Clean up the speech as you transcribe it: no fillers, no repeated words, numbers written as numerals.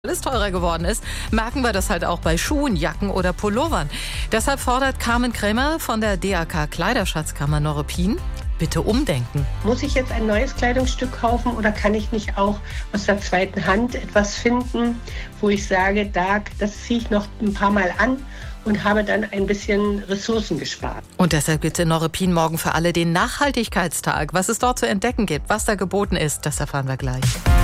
alles teurer geworden ist, merken wir das halt auch bei Schuhen, Jacken oder Pullovern. Deshalb fordert Carmen Krämer von der DAK Kleiderschatzkammer Neuruppin, bitte umdenken. Muss ich jetzt ein neues Kleidungsstück kaufen oder kann ich nicht auch aus der zweiten Hand etwas finden, wo ich sage, das ziehe ich noch ein paar Mal an und habe dann ein bisschen Ressourcen gespart. Und deshalb gibt es in Neuruppin morgen für alle den Nachhaltigkeitstag. Was es dort zu entdecken gibt, was da geboten ist, das erfahren wir gleich.